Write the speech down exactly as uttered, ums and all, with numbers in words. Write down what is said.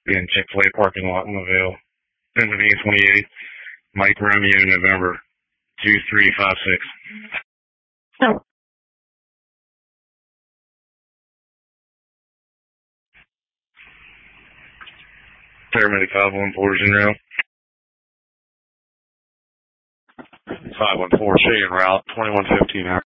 in Chick-fil-A parking lot in Lavelle. Pennsylvania twenty-eight. Mike Romeo, November two three five six. No. Paramedic five one four is en route. five one four, stay en route, twenty-one fifteen out.